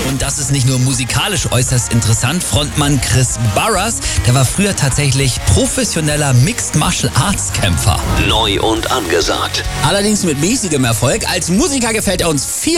Und das ist nicht nur musikalisch äußerst interessant. Frontmann Chris Burrus, der war früher tatsächlich professioneller Mixed Martial Arts Kämpfer. Neu und angesagt. Allerdings mit mäßigem Erfolg. Als Musiker gefällt er uns viel